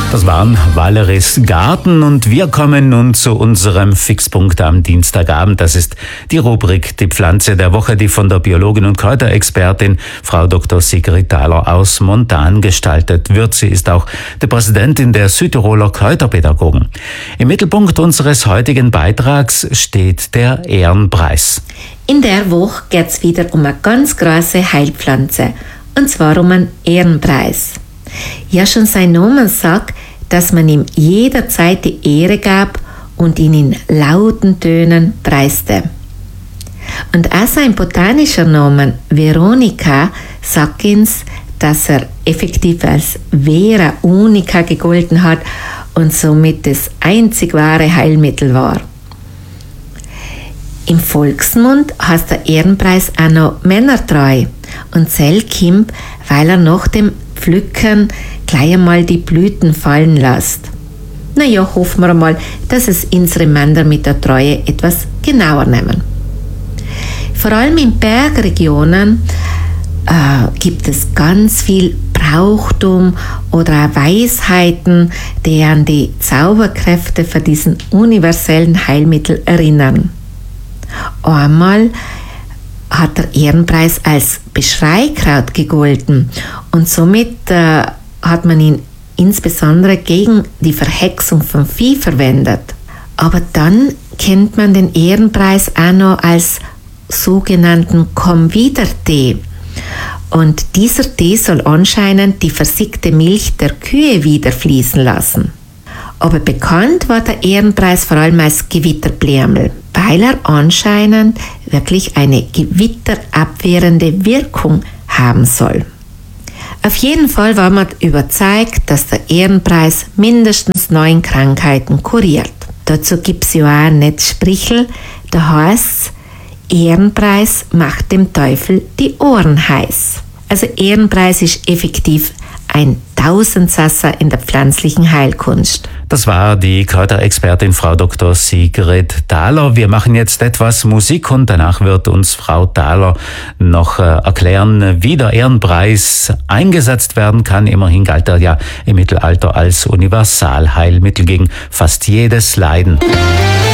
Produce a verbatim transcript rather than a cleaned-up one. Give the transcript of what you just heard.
Das waren Valeries Garten und wir kommen nun zu unserem Fixpunkt am Dienstagabend. Das ist die Rubrik Die Pflanze der Woche, die von der Biologin und Kräuterexpertin Frau Doktor Sigrid Thaler aus Montan gestaltet wird. Sie ist auch die Präsidentin der Südtiroler Kräuterpädagogen. Im Mittelpunkt unseres heutigen Beitrags steht der Ehrenpreis. In der Woche geht es wieder um eine ganz große Heilpflanze, und zwar um einen Ehrenpreis. Ja, schon sein Name sagt, dass man ihm jederzeit die Ehre gab und ihn in lauten Tönen preiste. Und auch sein botanischer Name Veronica sagt uns, dass er effektiv als Vera Unica gegolten hat und somit das einzig wahre Heilmittel war. Im Volksmund heißt der Ehrenpreis auch noch Männertreu und zählt kommt, weil er nach dem Pflücken gleich einmal die Blüten fallen lässt. Naja, hoffen wir mal, dass es unsere Männer mit der Treue etwas genauer nehmen. Vor allem in Bergregionen äh, gibt es ganz viel Brauchtum oder auch Weisheiten, die an die Zauberkräfte für diesen universellen Heilmittel erinnern. Einmal hat der Ehrenpreis als Beschreikraut gegolten und somit äh, hat man ihn insbesondere gegen die Verhexung von Vieh verwendet. Aber dann kennt man den Ehrenpreis auch noch als sogenannten Komm-wieder-Tee. Und dieser Tee soll anscheinend die versickte Milch der Kühe wieder fließen lassen. Aber bekannt war der Ehrenpreis vor allem als Gewitterblärmel, weil er anscheinend wirklich eine gewitterabwehrende Wirkung haben soll. Auf jeden Fall war man überzeugt, dass der Ehrenpreis mindestens neun Krankheiten kuriert. Dazu gibt es ja auch ein Netzsprichel, da heißt es, Ehrenpreis macht dem Teufel die Ohren heiß. Also Ehrenpreis ist effektiv ein Tausendsasser in der pflanzlichen Heilkunst. Das war die Kräuterexpertin Frau Doktor Sigrid Thaler. Wir machen jetzt etwas Musik und danach wird uns Frau Thaler noch äh, erklären, wie der Ehrenpreis eingesetzt werden kann. Immerhin galt er ja im Mittelalter als Universalheilmittel gegen fast jedes Leiden.